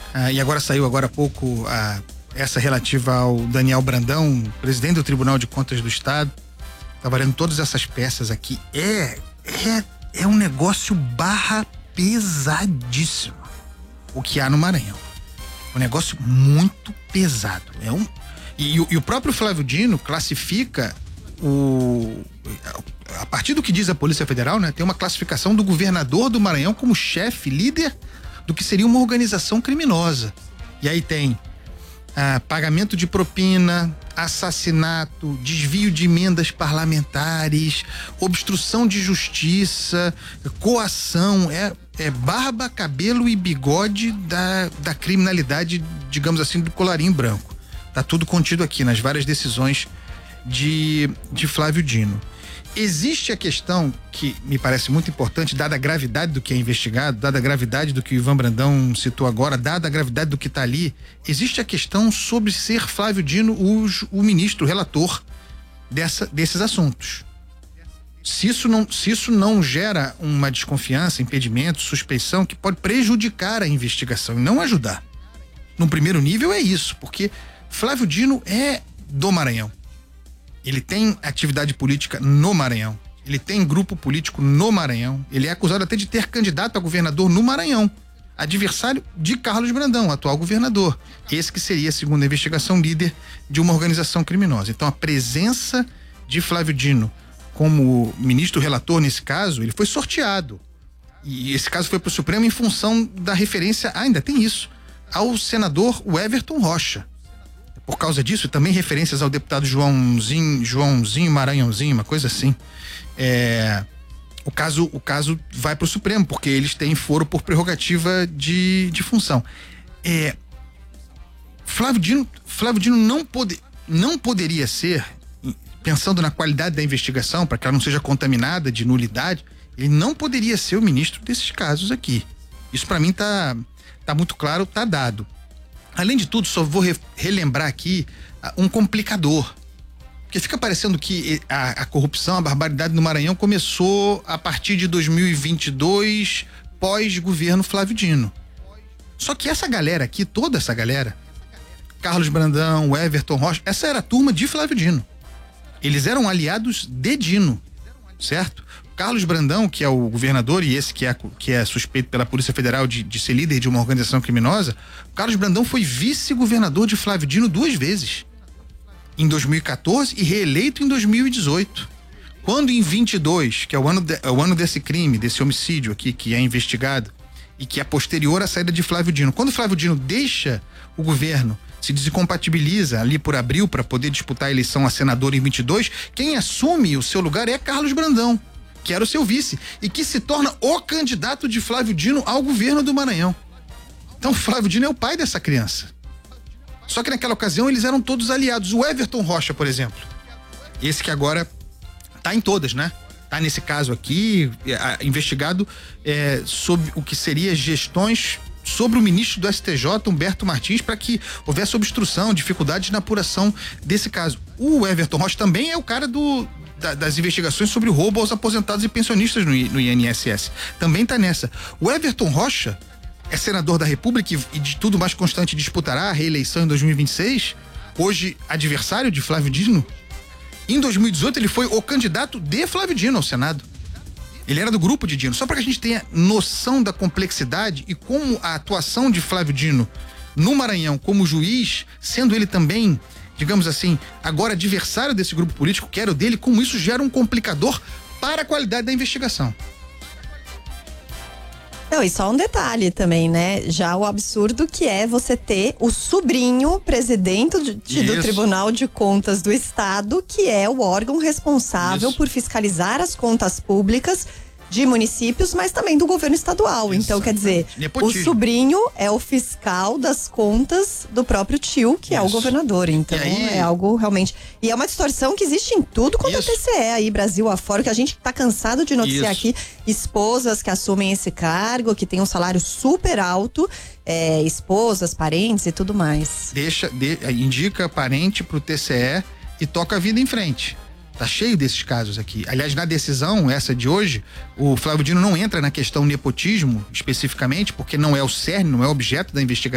e agora saiu agora há pouco essa relativa ao Daniel Brandão, presidente do Tribunal de Contas do Estado. Tá valendo todas essas peças aqui. É um negócio pesadíssimo o que há no Maranhão. Um negócio muito pesado. E o próprio Flávio Dino classifica a partir do que diz a Polícia Federal, né? Tem uma classificação do governador do Maranhão como chefe, líder do que seria uma organização criminosa. E aí tem pagamento de propina, assassinato, desvio de emendas parlamentares, obstrução de justiça, coação, barba, cabelo e bigode da criminalidade, digamos assim, do colarinho branco. Tá tudo contido aqui nas várias decisões de Flávio Dino. Existe a questão que me parece muito importante, dada a gravidade do que é investigado, dada a gravidade do que o Ivan Brandão citou agora, dada a gravidade do que está ali, existe a questão sobre ser Flávio Dino o ministro, o relator desses assuntos. Se isso não gera uma desconfiança, impedimento, suspeição, que pode prejudicar a investigação e não ajudar. No primeiro nível é isso, porque Flávio Dino é do Maranhão. Ele tem atividade política no Maranhão. Ele tem grupo político no Maranhão. Ele é acusado até de ter candidato a governador no Maranhão. Adversário de Carlos Brandão, atual governador. Esse que seria, segundo a investigação, líder de uma organização criminosa. Então, a presença de Flávio Dino como ministro relator nesse caso, ele foi sorteado. E esse caso foi para o Supremo em função da referência, ainda tem isso, ao senador Everton Rocha. Por causa disso, também referências ao deputado Joãozinho Maranhãozinho, uma coisa assim. O caso vai para o Supremo, porque eles têm foro por prerrogativa de função. Flávio Dino não poderia ser, pensando na qualidade da investigação, para que ela não seja contaminada de nulidade, ele não poderia ser o ministro desses casos aqui. Isso para mim tá muito claro, tá dado. Além de tudo, só vou relembrar aqui um complicador. Porque fica parecendo que a corrupção, a barbaridade no Maranhão começou a partir de 2022, pós-governo Flávio Dino. Só que essa galera aqui, toda essa galera, Carlos Brandão, Everton Rocha, essa era a turma de Flávio Dino. Eles eram aliados de Dino, certo? Carlos Brandão, que é o governador e esse que é suspeito pela Polícia Federal de ser líder de uma organização criminosa, Carlos Brandão foi vice-governador de Flávio Dino 2 vezes. Em 2014 e reeleito em 2018. Quando em 22, que é o ano desse crime, desse homicídio aqui, que é investigado e que é posterior à saída de Flávio Dino. Quando Flávio Dino deixa o governo, se desincompatibiliza ali por abril para poder disputar a eleição a senador em 22, quem assume o seu lugar é Carlos Brandão, que era o seu vice, e que se torna o candidato de Flávio Dino ao governo do Maranhão. Então Flávio Dino é o pai dessa criança. Só que naquela ocasião eles eram todos aliados. O Everton Rocha, por exemplo, esse que agora tá em todas, né? Tá nesse caso aqui, investigado sobre o que seria gestões sobre o ministro do STJ, Humberto Martins, para que houvesse obstrução, dificuldades na apuração desse caso. O Everton Rocha também é o cara das investigações sobre o roubo aos aposentados e pensionistas no INSS. Também tá nessa. O Everton Rocha é senador da República e de tudo mais constante disputará a reeleição em 2026, hoje adversário de Flávio Dino. Em 2018 ele foi o candidato de Flávio Dino ao Senado. Ele era do grupo de Dino. Só para que a gente tenha noção da complexidade e como a atuação de Flávio Dino no Maranhão como juiz, sendo ele também, digamos assim, agora adversário desse grupo político, que era o dele, como isso gera um complicador para a qualidade da investigação. Não, e só um detalhe também, né? Já o absurdo que é você ter o sobrinho presidente do Tribunal de Contas do Estado, que é o órgão responsável por fiscalizar as contas públicas de municípios, mas também do governo estadual. Isso. Então, quer dizer, nepotismo. O sobrinho é o fiscal das contas do próprio tio, que é o governador. Então, é algo realmente... E é uma distorção que existe em tudo quanto é TCE aí, Brasil afora, que a gente tá cansado de noticiar aqui esposas que assumem esse cargo, que tem um salário super alto, esposas, parentes e tudo mais. Indica parente pro TCE e toca a vida em frente. Tá cheio desses casos aqui. Aliás, na decisão, essa de hoje, o Flávio Dino não entra na questão nepotismo, especificamente, porque não é o cerne, não é o objeto da investigação.